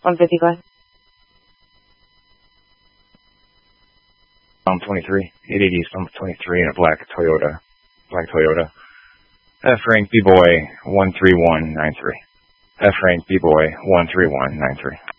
155. 23, 880 Stump 23 in a black Toyota. F rank B-Boy 13193. F rank B-Boy 13193.